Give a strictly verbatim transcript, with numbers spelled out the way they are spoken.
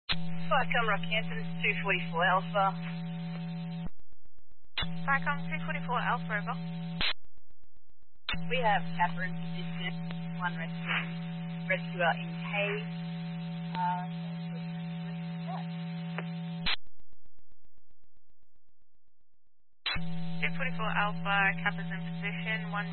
Welcome, Rockhampton, it's two forty-four Alpha. Vicom two forty-four Alpha, over. We have Kappa in position, one rescue, rescuer in cave. Uh, two forty-four Alpha, Kappa's in position, one